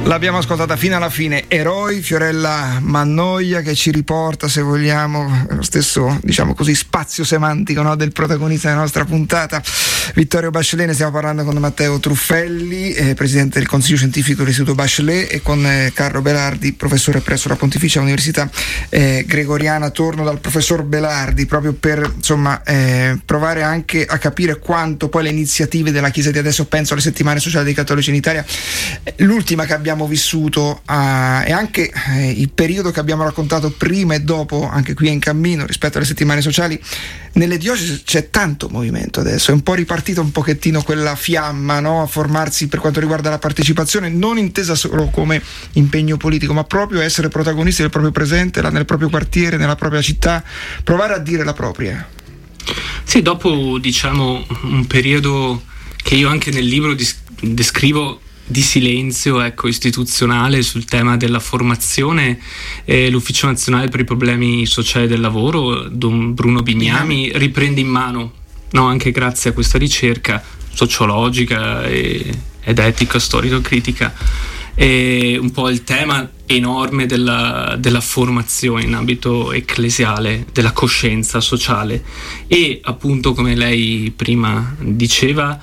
L'abbiamo ascoltata fino alla fine, Eroi, Fiorella Mannoia, che ci riporta, se vogliamo, lo stesso, diciamo così, spazio semantico, no, del protagonista della nostra puntata, Vittorio Bachelet. Ne stiamo parlando con Matteo Truffelli, presidente del Consiglio Scientifico dell'Istituto Bachelet, e con Carlo Belardi, professore presso la Pontificia Università Gregoriana. Torno dal professor Belardi proprio per, insomma, provare anche a capire quanto poi le iniziative della Chiesa di adesso, penso alle settimane sociali dei cattolici in Italia, l'ultima che abbiamo vissuto e anche il periodo che abbiamo raccontato prima e dopo, anche qui è in cammino rispetto alle settimane sociali, nelle diocesi c'è tanto movimento adesso, è un po' ripartita un pochettino quella fiamma, no, a formarsi per quanto riguarda la partecipazione, non intesa solo come impegno politico, ma proprio essere protagonisti del proprio presente, nel proprio quartiere, nella propria città, provare a dire la propria. Sì, dopo, diciamo, un periodo che io anche nel libro descrivo di silenzio, ecco, istituzionale sul tema della formazione, l'Ufficio Nazionale per i Problemi Sociali del Lavoro, Don Bruno Bignami, riprende in mano, no, anche grazie a questa ricerca sociologica ed etica, storico-critica, un po' il tema enorme della formazione in ambito ecclesiale, della coscienza sociale, e appunto, come lei prima diceva,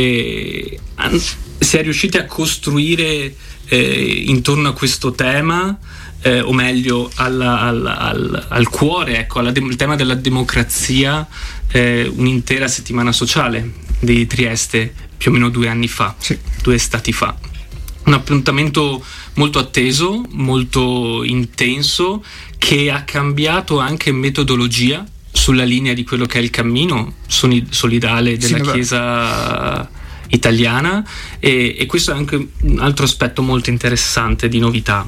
si è riusciti a costruire intorno a questo tema, o meglio al cuore, ecco, il tema della democrazia, un'intera settimana sociale di Trieste più o meno 2 anni fa, sì. 2 estati fa. Un appuntamento molto atteso, molto intenso, che ha cambiato anche metodologia sulla linea di quello che è il cammino solidale della Chiesa italiana, e questo è anche un altro aspetto molto interessante di novità,